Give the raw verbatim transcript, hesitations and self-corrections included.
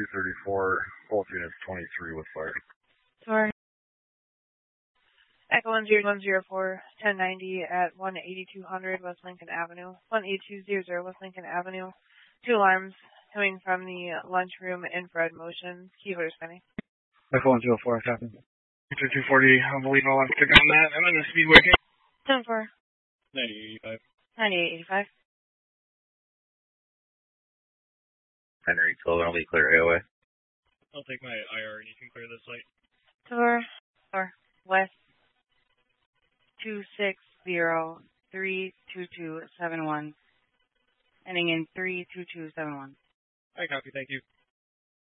thirty-four, both units twenty-three with fire. Sorry. Echo one zero one zero four, ten ninety at one eighty-two hundred West Lincoln Avenue. one eighty-two hundred West Lincoln Avenue. Two alarms coming from the lunchroom infrared motion. Key holder spinning. Echo one zero four, copy. Victor two forty, I believe I'll have to pick on that. I'm in the Speedway. ten four. ninety-eight eighty-five. ninety-eight eighty-five. Henry twelve, I'll be clear A O A. I'll take my I R and you can clear this site. Tour, or West two six zero three two two seven one, ending in three two two seven one. I copy, thank you.